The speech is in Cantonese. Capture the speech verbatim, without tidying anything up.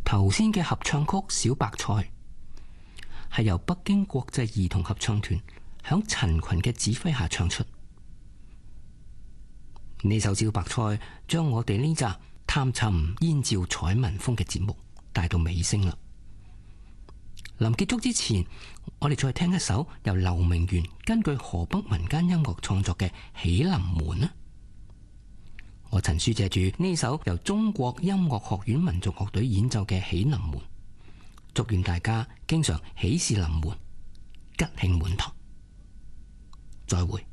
頭先嘅合唱曲《小白菜》係由北京國際兒童合唱團響陳群嘅指揮下唱出。呢首《小白菜》將我哋呢集探尋燕趙彩民風嘅節目帶到尾聲啦。臨結束之前，我哋再聽一首由劉明元根據河北民間音樂創作嘅《喜臨門》啦。我陳書借住呢首由中國音樂學院民族樂隊演奏嘅《喜臨門》，祝願大家經常喜事臨門，吉慶滿堂。再會。